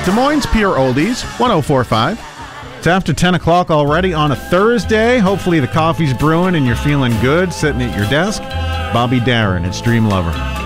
Des Moines Pure Oldies, 104.5. It's after 10 o'clock already on a Thursday. Hopefully the coffee's brewing and you're feeling good sitting at your desk. Bobby Darin, it's Dream Lover.